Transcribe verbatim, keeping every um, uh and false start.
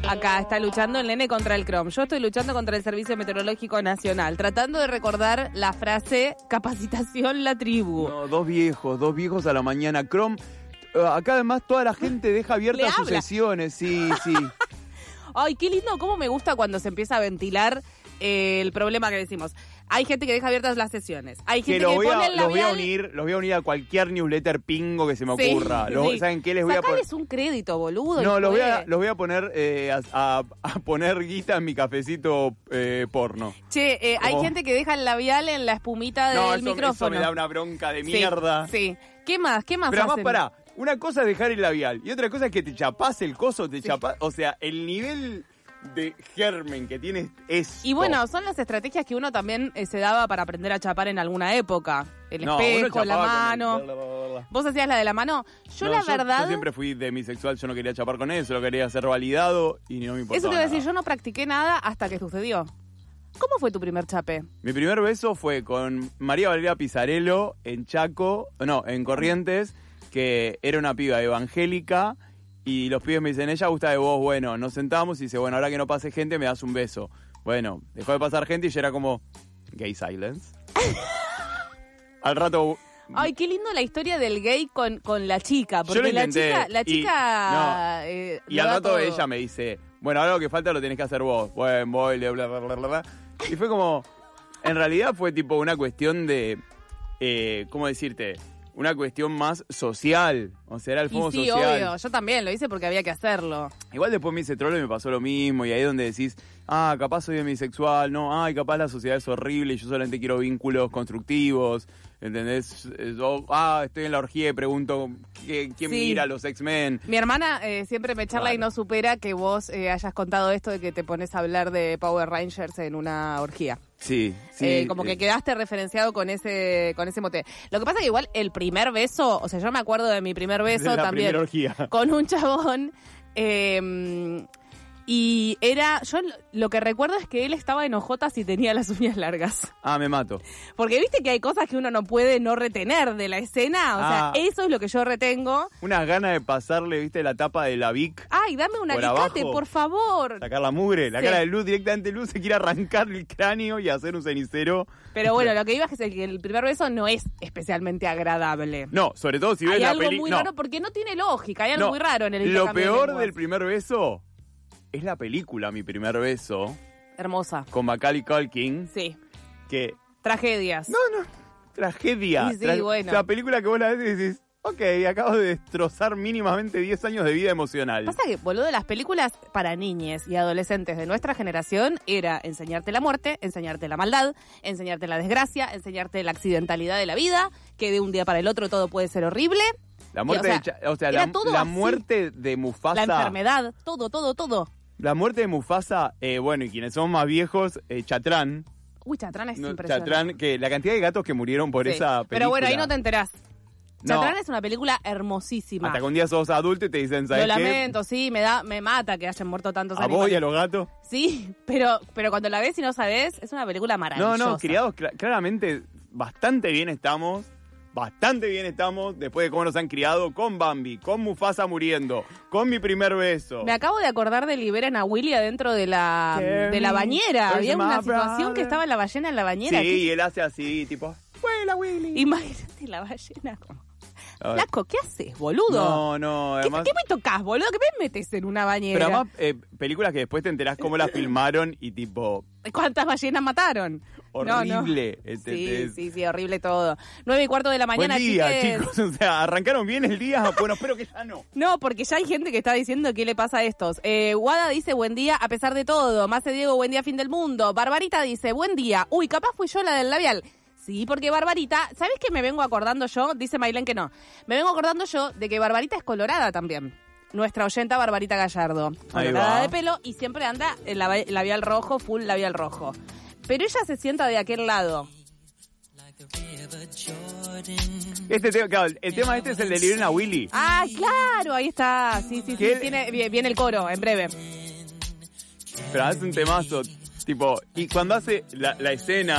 Acá está luchando el nene contra el Crom. Yo estoy luchando contra el Servicio Meteorológico Nacional, tratando de recordar la frase capacitación la tribu. No, dos viejos, dos viejos a la mañana. Crom, uh, acá además toda la gente deja abiertas sus sesiones, sí, sí. Ay, qué lindo, cómo me gusta cuando se empieza a ventilar eh, el problema que decimos. Hay gente que deja abiertas las sesiones. Hay gente que, que, voy pone a, el los voy a labial... unir, los voy a unir a cualquier newsletter pingo que se me ocurra. Sí, Los, sí. ¿Saben qué les voy a poner? Sacales un crédito, boludo. No, los voy, a, los voy a poner eh, a, a, a poner guita en mi cafecito eh, porno. Che, eh, hay Como... gente que deja el labial en la espumita del no, eso, micrófono. eso me da una bronca de mierda. Sí, sí. ¿Qué más? ¿Qué más Pero hacen? además, pará, una cosa es dejar el labial y otra cosa es que te chapás el coso, te sí. chapás, o sea, el nivel de germen que tienes es... Y bueno, son las estrategias que uno también eh, se daba para aprender a chapar en alguna época. El no, espejo, la mano. El... ¿Vos hacías la de la mano? Yo no, la yo, verdad... Yo siempre fui demisexual, yo no quería chapar con eso, lo quería hacer validado y no me importaba Eso te iba a decir, nada. yo no practiqué nada hasta que sucedió. ¿Cómo fue tu primer chape? Mi primer beso fue con María Valeria Pizarello en Chaco, no, en Corrientes, que era una piba evangélica. Y los pibes me dicen, ella gusta de vos, bueno, nos sentamos y dice, bueno, ahora que no pase gente, me das un beso. Bueno, dejó de pasar gente y yo era como, gay silence. Al rato... Ay, qué lindo la historia del gay con, con la chica, porque yo lo la intenté, chica... La chica y, no, eh, y al rato todo. Ella me dice, bueno, ahora lo que falta lo tenés que hacer vos. Bueno, voy, bla, bla, bla, bla, bla. Y fue como, en realidad fue tipo una cuestión de, eh, ¿cómo decirte? Una cuestión más social, o sea, era el fondo y sí, social. Obvio, yo también lo hice porque había que hacerlo. Igual después me hice trolo y me pasó lo mismo, y ahí es donde decís, ah, capaz soy demisexual, no, ay, capaz la sociedad es horrible y yo solamente quiero vínculos constructivos, ¿entendés? O, ah, estoy en la orgía y pregunto, ¿quién sí. mira a los X-Men? Mi hermana eh, siempre me charla claro. y no supera que vos eh, hayas contado esto de que te pones a hablar de Power Rangers en una orgía. Sí, sí. Eh, como que quedaste referenciado con ese con ese mote. Lo que pasa es que igual el primer beso, o sea, yo me acuerdo de mi primer beso de la también orgía. Con un chabón eh, y era, yo lo que recuerdo es que él estaba en ojotas y tenía las uñas largas. Ah, me mato. Porque viste que hay cosas que uno no puede no retener de la escena, o ah, sea, eso es lo que yo retengo. Unas ganas de pasarle, viste, la tapa de la Vic. Ay, dame un alicate, por, por favor. Sacar la mugre, la sí. cara de Luz, directamente Luz se quiere arrancar el cráneo y hacer un cenicero. Pero bueno, lo que iba es que el primer beso no es especialmente agradable. No, sobre todo si ves hay la algo peli... muy no. raro porque no tiene lógica, hay algo no, muy raro en el Lo peor de del primer beso es la película Mi Primer Beso. Hermosa. Con Macaulay Culkin. Sí. Que... Tragedias. No, no. Tragedia. Sí, sí, Tra... bueno. La película que vos la ves y decís, ok, acabo de destrozar mínimamente diez años de vida emocional. Pasa que, boludo, las películas para niñes y adolescentes de nuestra generación era enseñarte la muerte, enseñarte la maldad, enseñarte la desgracia, enseñarte la accidentalidad de la vida, que de un día para el otro todo puede ser horrible. La muerte, y, o sea, de, o sea la, la muerte de Mufasa. La enfermedad, todo, todo, todo. La muerte de Mufasa, eh, bueno, y quienes somos más viejos, eh, Chatrán. Uy, Chatrán es no, impresionante. Chatrán, que la cantidad de gatos que murieron por sí. esa película. Pero bueno, ahí no te enterás. Chatrán no. es una película hermosísima. Hasta que un día sos adulto y te dicen, ¿sabes qué? Lo lamento, sí, me da, me mata que hayan muerto tantos ¿A animales. ¿A vos y a los gatos? Sí, pero, pero cuando la ves y no sabés, es una película maravillosa. No, no, criados, cl- claramente bastante bien estamos. Bastante bien estamos después de cómo nos han criado con Bambi, con Mufasa muriendo, con Mi Primer Beso. Me acabo de acordar de Liberen a Willy adentro de la, de la bañera. Había una situación brother. que estaba la ballena en la bañera. Sí, y él hace así, tipo, ¡vuela, Willy! Imagínate la ballena como... Flaco, ¿qué haces, boludo? No, no, además... ¿Qué, ¿Qué me tocas, boludo? ¿Qué me metes en una bañera? Pero además, eh, películas que después te enterás cómo las filmaron y tipo... ¿Cuántas ballenas mataron? Horrible. No, no. Sí, sí, sí, horrible todo. Nueve y cuarto de la mañana, Buen día, chiques. chicos. O sea, arrancaron bien el día. Bueno, espero que ya no. No, porque ya hay gente que está diciendo qué le pasa a estos. Eh, Guada dice, buen día, a pesar de todo. Mace Diego, buen día, fin del mundo. Barbarita dice, buen día. Uy, capaz fui yo la del labial. Sí, porque Barbarita, ¿sabes qué me vengo acordando yo? Dice Mailén que no. Me vengo acordando yo de que Barbarita es colorada también. Nuestra oyenta Barbarita Gallardo. Colorada de pelo y siempre anda el labial rojo, full labial rojo. Pero ella se sienta de aquel lado. Este tema, claro, el tema este es el de Liberen a Willy. Ah, claro, ahí está. Sí, sí, sí. Él... Tiene, viene el coro en breve. Pero hace un temazo, tipo, y cuando hace la, la escena